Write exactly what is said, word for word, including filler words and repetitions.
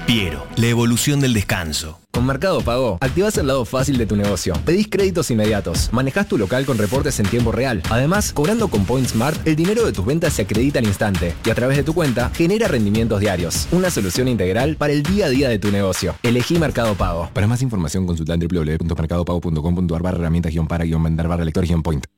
Piero, la evolución del descanso. Con Mercado Pago, activás el lado fácil de tu negocio. Pedís créditos inmediatos, manejás tu local con reportes en tiempo real. Además, cobrando con Point Smart, el dinero de tus ventas se acredita al instante y a través de tu cuenta genera rendimientos diarios. Una solución integral para el día a día de tu negocio. Elegí Mercado Pago. Para más información consulta en doble u doble u doble u punto mercado pago punto com punto a r barra herramientas guión para guión vender barra lector guión point.